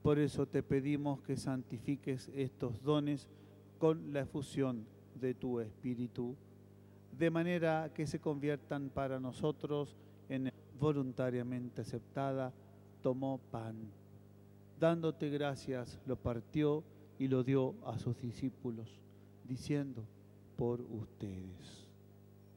Por eso te pedimos que santifiques estos dones con la efusión de tu Espíritu, de manera que se conviertan para nosotros en voluntariamente aceptada. Tomó pan, dándote gracias, lo partió y lo dio a sus discípulos, diciendo: por ustedes.